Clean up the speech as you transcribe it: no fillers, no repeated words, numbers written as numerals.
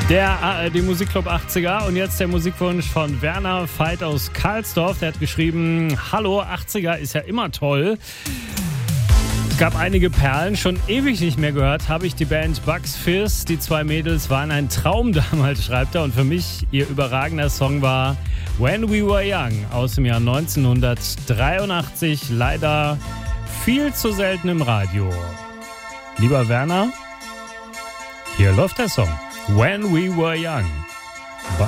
Der ARD Musikclub 80er und jetzt der Musikwunsch von Werner Veit aus Karlsdorf. Der hat geschrieben, hallo, 80er ist ja immer toll. Es gab einige Perlen, schon ewig nicht mehr gehört, habe ich die Band Bucks Fizz. Die zwei Mädels waren ein Traum damals, schreibt er. Und für mich ihr überragender Song war When We Were Young aus dem Jahr 1983. Leider viel zu selten im Radio. Lieber Werner, hier läuft der Song When We Were Young.